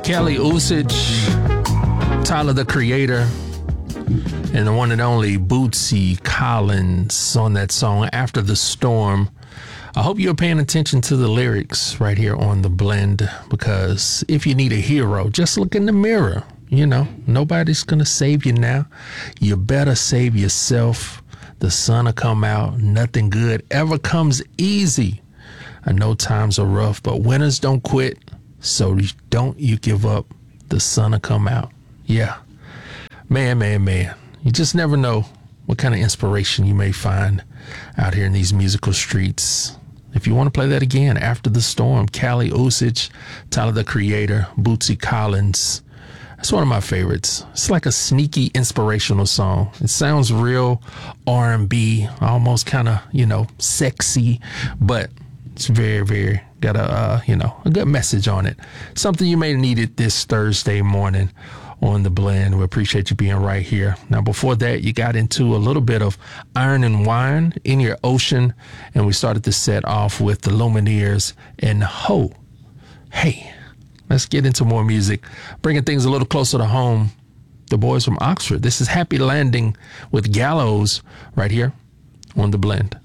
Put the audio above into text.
Kelly Usage, Tyler the Creator, and the one and only Bootsy Collins on that song, After the Storm. I hope you're paying attention to the lyrics right here on The Blend, because if you need a hero, just look in the mirror. You know, nobody's going to save you now. You better save yourself. The sun will come out. Nothing good ever comes easy. I know times are rough, but winners don't quit. So don't you give up. The sun will come out. Yeah. Man. You just never know what kind of inspiration you may find out here in these musical streets. If you want to play that again, After the Storm, Kelly Usage, Tyler the Creator, Bootsy Collins. That's one of my favorites. It's like a sneaky inspirational song. It sounds real R&B, almost kind of, sexy, but it's very got a good message on it. Something you may need it this Thursday morning on The Blend. We appreciate you being right here. Now, before that, you got into a little bit of Iron and Wine, In Your Ocean, and we started the set off with the Lumineers and Ho. Hey, let's get into more music, bringing things a little closer to home. The boys from Oxford. This is Happy Landing with Gallows right here on The Blend.